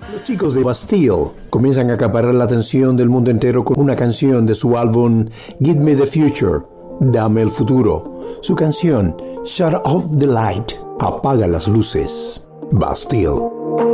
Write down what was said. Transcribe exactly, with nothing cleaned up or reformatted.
Los chicos de Bastille comienzan a acaparar la atención del mundo entero con una canción de su álbum Give Me the Future, Dame el Futuro. Su canción Shut Off the Light, Apaga las Luces. Bastille.